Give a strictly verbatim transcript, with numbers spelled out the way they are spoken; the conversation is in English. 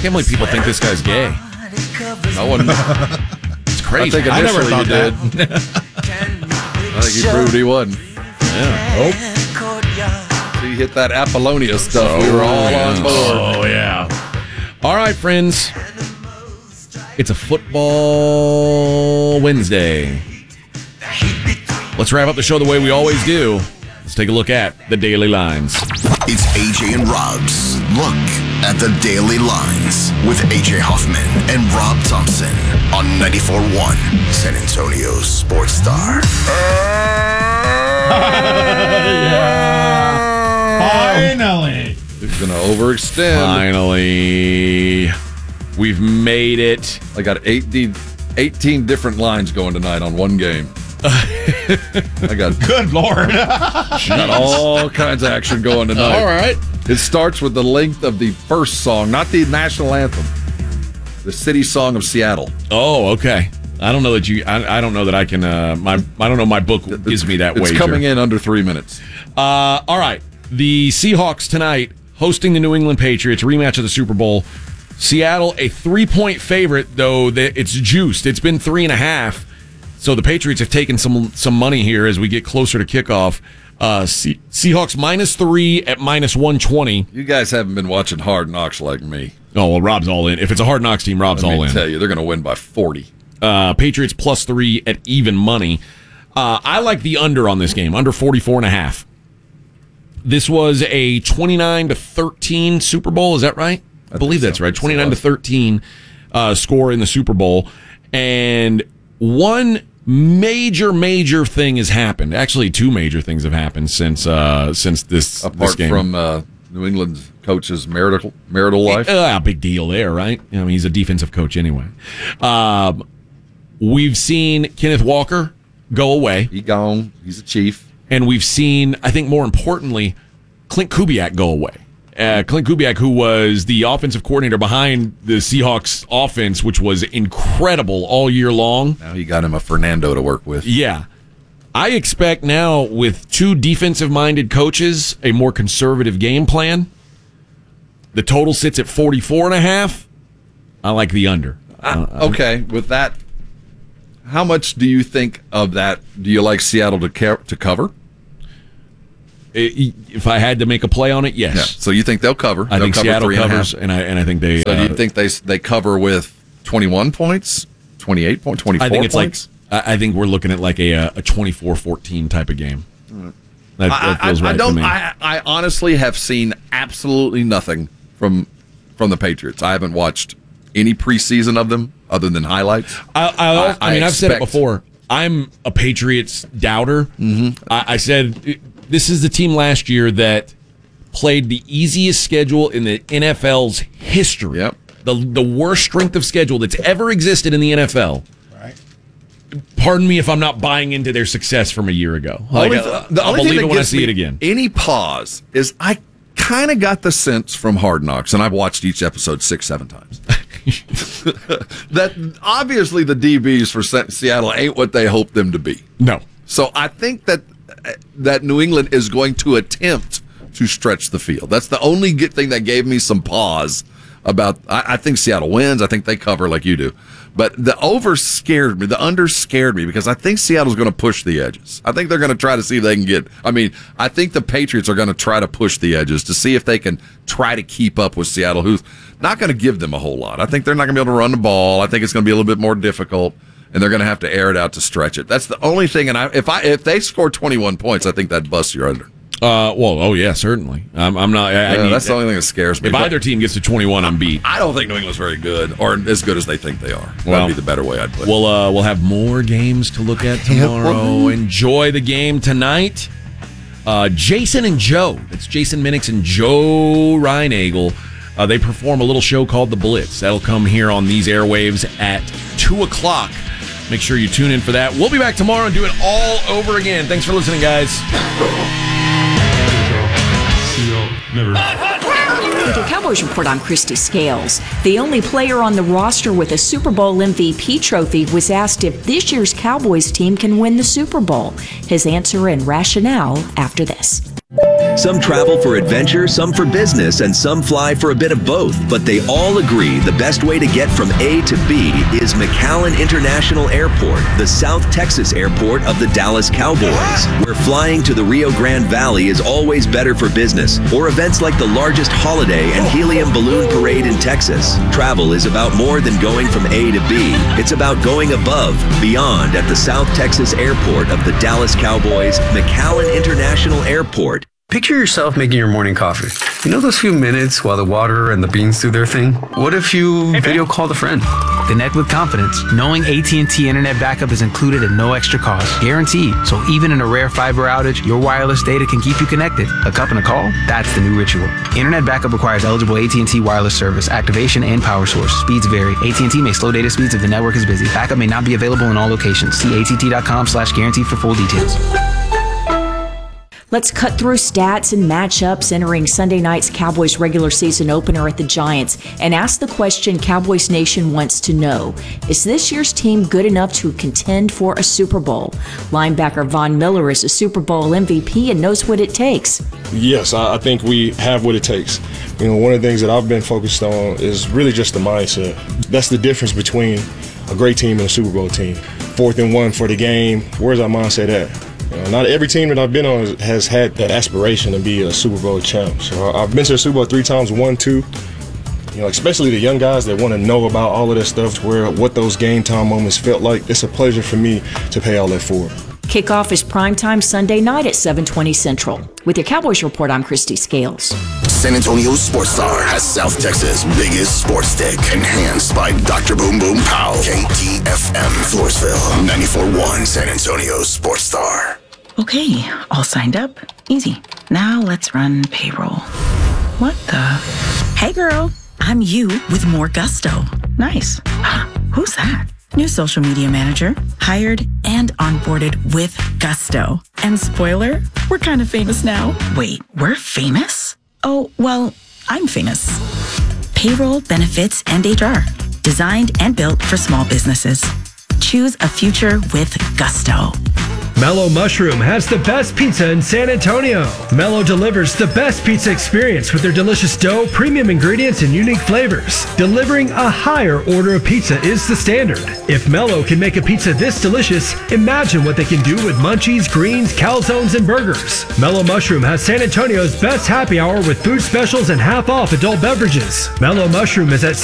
can't believe people think this guy's gay. No one. It's crazy. I think initially I you never did. I think he proved he wasn't. Yeah. Oh. He hit that Apollonia stuff. Oh, we were all yeah. on board. Oh, yeah. All right, friends. It's a football Wednesday. Let's wrap up the show the way we always do. Let's take a look at the Daily Lines. It's A J and Rob's Look at the Daily Lines with A J Hoffman and Rob Thompson on ninety-four point one San Antonio's Sports Star. Yeah. Finally. He's going to overextend. Finally. We've made it. I got eighteen, eighteen different lines going tonight on one game. I got Good Lord. got all kinds of action going tonight. All right. It starts with the length of the first song, not the national anthem. The city song of Seattle. Oh, okay. I don't know that you. I, I don't know that I can. Uh, my I don't know. My book gives me that It's wager. coming in under three minutes. Uh, all right. The Seahawks tonight hosting the New England Patriots, rematch of the Super Bowl. Seattle, a three-point favorite, though it's juiced. It's been three and a half. So the Patriots have taken some some money here as we get closer to kickoff. Uh, Se- Seahawks minus three at minus one twenty. You guys haven't been watching Hard Knocks like me. Oh, well, Rob's all in. If it's a Hard Knocks team, Rob's Let all me in. tell you, they're going to win by forty. Uh, Patriots plus three at even money. Uh, I like the under on this game, under forty-four and a half. This was a twenty-nine to thirteen Super Bowl. Is that right? I, I believe that's so. right. twenty-nine to thirteen uh, score in the Super Bowl. And one major, major thing has happened. Actually, two major things have happened since uh, since this, Apart this game. from uh, New England's coach's marital marital life. Uh, big deal there, right? I mean, he's a defensive coach anyway. Um, we've seen Kenneth Walker go away. He gone. He's a chief. And we've seen, I think more importantly, Clint Kubiak go away. Uh, Clint Kubiak, who was the offensive coordinator behind the Seahawks offense, which was incredible all year long. Now he got him a Fernando to work with. Yeah. I expect now with two defensive-minded coaches, a more conservative game plan. The total sits at forty-four and a half. I like the under. Uh, okay, with that, how much do you think of that? Do you like Seattle to ca- to cover? If I had to make a play on it, yes. Yeah. So you think they'll cover? I they'll think cover Seattle three and covers, a half. and I and I think they. So uh, do you think they they cover with twenty-one points, twenty-eight points, twenty-four I think it's points? like I think we're looking at like a a twenty-four fourteen type of game. Right. That, that I, feels I, right I don't. to me. I, I honestly have seen absolutely nothing from from the Patriots. I haven't watched any preseason of them other than highlights. I, I, I, I mean, I I've said it expect- before. I'm a Patriots doubter. Mm-hmm. I, I said this is the team last year that played the easiest schedule in the N F L's history. Yep. The the worst strength of schedule that's ever existed in the N F L. Right. Pardon me if I'm not buying into their success from a year ago. Like, Only- uh, the I'll only believe thing it that when I gives see me it again. Any pause is I kind of got the sense from Hard Knocks, and I've watched each episode six, seven times. That obviously the D Bs for Se- Seattle ain't what they hoped them to be. No. So I think that that New England is going to attempt to stretch the field. That's the only good thing that gave me some pause about. I, I think Seattle wins. I think they cover like you do. But the over scared me. The under scared me because I think Seattle's going to push the edges. I think they're going to try to see if they can get. I mean, I think the Patriots are going to try to push the edges to see if they can try to keep up with Seattle, who's not going to give them a whole lot. I think they're not going to be able to run the ball. I think it's going to be a little bit more difficult, and they're going to have to air it out to stretch it. That's the only thing. And I, if I if they score twenty-one points, I think that busts your under. Uh, well, oh yeah, certainly. I'm, I'm not. I, I Yeah, need, that's the only thing that scares me. If But either team gets to twenty-one, I'm beat. I don't think New England's very good, or as good as they think they are. Well, That'd be the better way I'd put it. We'll uh, we'll have more games to look at tomorrow. Enjoy the game tonight. Uh, Jason and Joe. It's Jason Minix and Joe Reinagel. Uh, they perform a little show called The Blitz. That'll come here on these airwaves at two o'clock. Make sure you tune in for that. We'll be back tomorrow and do it all over again. Thanks for listening, guys. Never. The Cowboys report on Christy Scales. The only player on the roster with a Super Bowl M V P trophy was asked if this year's Cowboys team can win the Super Bowl. His answer and rationale after this. Some travel for adventure, some for business, and some fly for a bit of both. But they all agree the best way to get from A to B is McAllen International Airport, the South Texas airport of the Dallas Cowboys, where flying to the Rio Grande Valley is always better for business, or events like the largest holiday and helium balloon parade in Texas. Travel is about more than going from A to B. It's about going above, beyond at the South Texas airport of the Dallas Cowboys, McAllen International Airport. Picture yourself making your morning coffee. You know those few minutes while the water and the beans do their thing? What if you video called a friend? Connect with confidence, knowing A T and T Internet Backup is included at no extra cost. Guaranteed. So even in a rare fiber outage, your wireless data can keep you connected. A cup and a call? That's the new ritual. Internet Backup requires eligible A T and T wireless service, activation, and power source. Speeds vary. A T and T may slow data speeds if the network is busy. Backup may not be available in all locations. See A T T dot com slash guarantee for full details. Let's cut through stats and matchups entering Sunday night's Cowboys regular season opener at the Giants and ask the question Cowboys Nation wants to know. Is this year's team good enough to contend for a Super Bowl? Linebacker Von Miller is a Super Bowl M V P and knows what it takes. Yes, I think we have what it takes. You know, one of the things that I've been focused on is really just the mindset. That's the difference between a great team and a Super Bowl team. Fourth and one for the game, where's our mindset at? You know, not every team that I've been on has had that aspiration to be a Super Bowl champ. So I've been to the Super Bowl three times, won two. You know, especially the young guys that want to know about all of that stuff, where what those game time moments felt like. It's a pleasure for me to pay all that forward. Kickoff is primetime Sunday night at seven twenty Central. With your Cowboys Report, I'm Christy Scales. San Antonio Sports Star has South Texas' biggest sports stick, enhanced by Doctor Boom Boom Pow. K T F M, Floresville, ninety-four point one San Antonio Sports Star. Okay, all signed up. Easy. Now let's run payroll. What the? Hey girl, I'm you with more gusto. Nice. Who's that? New social media manager, hired and onboarded with gusto. And spoiler, we're kind of famous now. Wait, we're famous? Oh, well, I'm famous. Payroll, benefits, and H R. Designed and built for small businesses. Choose a future with gusto. Mellow Mushroom has the best pizza in San Antonio. Mellow delivers the best pizza experience with their delicious dough, premium ingredients, and unique flavors. Delivering a higher order of pizza is the standard. If Mellow can make a pizza this delicious, imagine what they can do with munchies, greens, calzones, and burgers. Mellow Mushroom has San Antonio's best happy hour with food specials and half off adult beverages. Mellow Mushroom is at